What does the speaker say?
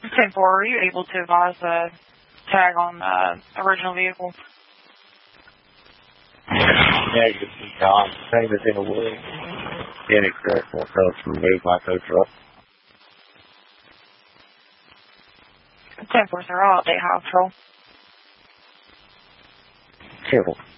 10-4, are you able to advise the tag on the original vehicle? Negative, John. Same as in a wood. Inaccessible, so it's removed by tow truck. 10-4, sir, I'll update Highway Patrol. 10-4.